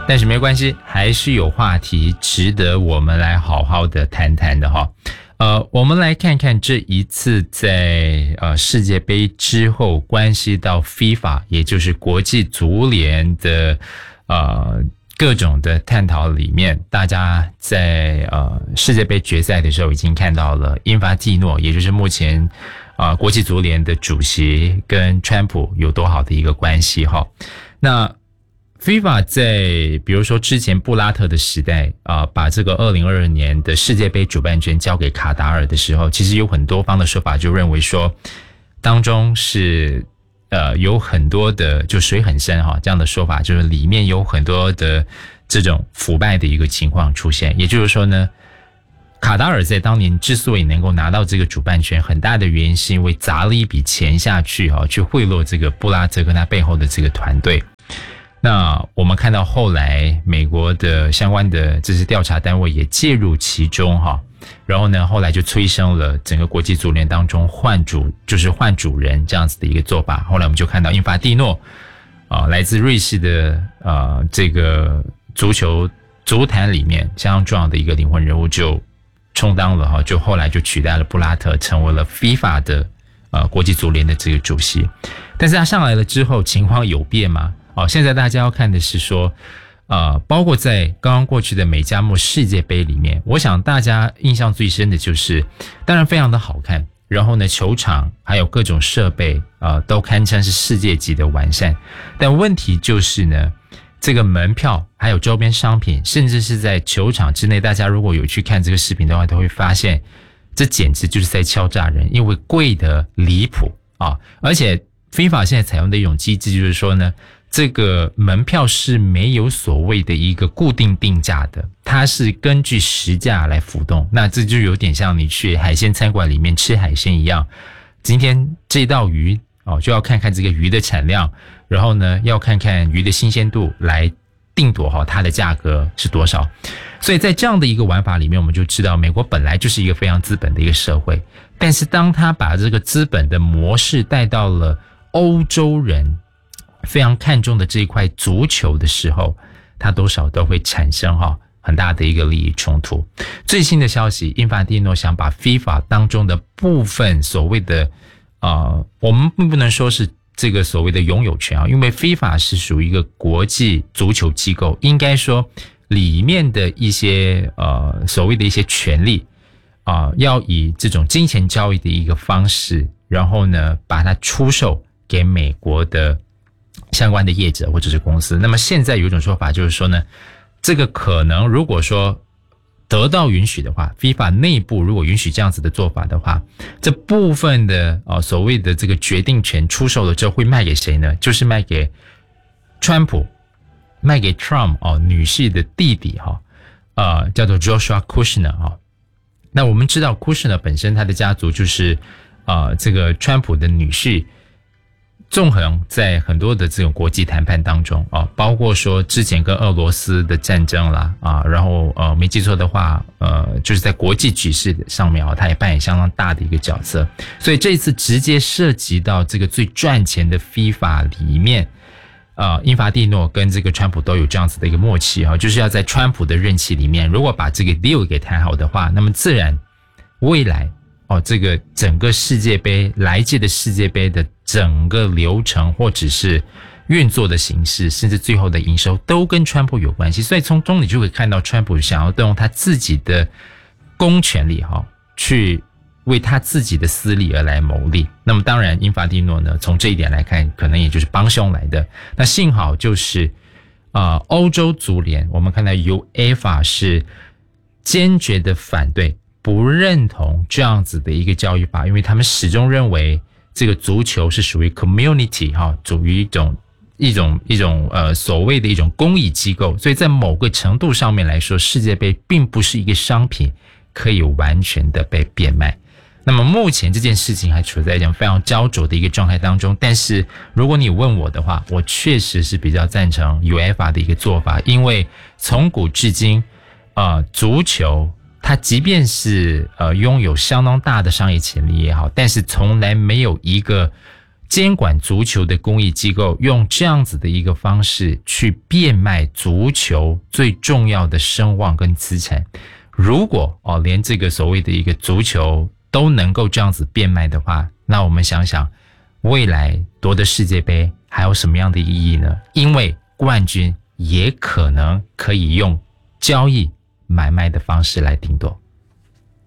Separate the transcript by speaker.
Speaker 1: 但是没关系，还是有话题值得我们来好好的谈谈的哈。我们来看看这一次在世界杯之后关系到 FIFA 也就是国际足联的各种的探讨里面，大家在世界杯决赛的时候已经看到了英法蒂诺，也就是目前国际足联的主席跟川普有多好的一个关系哈。那 FIFA 在比如说之前布拉特的时代把这个2022年的世界杯主办权交给卡达尔的时候，其实有很多方的说法就认为说当中是有很多的就水很深哈，这样的说法就是里面有很多的这种腐败的一个情况出现。也就是说呢，卡达尔在当年之所以能够拿到这个主办权，很大的原因是因为砸了一笔钱下去去贿赂这个布拉特跟他背后的这个团队。那我们看到后来美国的相关的这些调查单位也介入其中然后呢后来就催生了整个国际足联当中换主人这样子的一个做法。后来我们就看到英法蒂诺来自瑞士的这个足坛里面相当重要的一个灵魂人物就充当了就后来就取代了布拉特，成为了 FIFA 的国际足联的这个主席。但是他上来了之后情况有变吗？现在大家要看的是说包括在刚刚过去的美加墨世界杯里面，我想大家印象最深的就是当然非常的好看，然后呢球场还有各种设备都堪称是世界级的完善。但问题就是呢，这个门票还有周边商品，甚至是在球场之内，大家如果有去看这个视频的话，都会发现这简直就是在敲诈人，因为贵得离谱而且 FIFA 现在采用的一种机制就是说呢，这个门票是没有所谓的一个固定定价的，它是根据实价来浮动。那这就有点像你去海鲜餐馆里面吃海鲜一样，今天这道鱼就要看看这个鱼的产量，然后呢要看看鱼的新鲜度来定夺它的价格是多少。所以在这样的一个玩法里面，我们就知道美国本来就是一个非常资本的一个社会，但是当他把这个资本的模式带到了欧洲人非常看重的这一块足球的时候，它多少都会产生很大的一个利益冲突。最新的消息，英法蒂诺想把 FIFA 当中的部分所谓的我们并不能说是这个所谓的拥有权因为 FIFA 是属于一个国际足球机构，应该说里面的一些所谓的一些权利要以这种金钱交易的一个方式，然后呢把它出售给美国的相关的业者或者是公司。那么现在有一种说法就是说呢，这个可能如果说得到允许的话， FIFA 内部如果允许这样子的做法的话，这部分的所谓的这个决定权出售了之后会卖给谁呢？就是卖给川普，卖给 Trump 女婿的弟弟叫做 Joshua Kushner 那我们知道 Kushner 本身他的家族就是这个川普的女婿，纵横在很多的这种国际谈判当中包括说之前跟俄罗斯的战争啦然后没记错的话就是在国际局势上面他也扮演相当大的一个角色。所以这一次直接涉及到这个最赚钱的 FIFA 里面英法蒂诺跟这个川普都有这样子的一个默契就是要在川普的任期里面，如果把这个 deal 给谈好的话，那么自然未来这个整个世界杯来届的世界杯的整个流程或者是运作的形式，甚至最后的营收都跟川普有关系。所以从中你就会看到川普想要动用他自己的公权力去为他自己的私利而来谋利。那么当然英法蒂诺呢，从这一点来看可能也就是帮凶来的。那幸好就是欧洲足联，我们看到 UEFA 是坚决的反对，不认同这样子的一个教育法，因为他们始终认为这个足球是属于 community 属于一种所谓的一种公益机构，所以在某个程度上面来说，世界杯并不是一个商品可以完全的被变卖。那么目前这件事情还处在一种非常焦灼的一个状态当中，但是如果你问我的话，我确实是比较赞成 UEFA 的一个做法，因为从古至今足球它即便是拥有相当大的商业潜力也好，但是从来没有一个监管足球的公益机构用这样子的一个方式去变卖足球最重要的声望跟资产，如果连这个所谓的一个足球都能够这样子变卖的话，那我们想想未来夺得世界杯还有什么样的意义呢？因为冠军也可能可以用交易买卖的方式来定夺。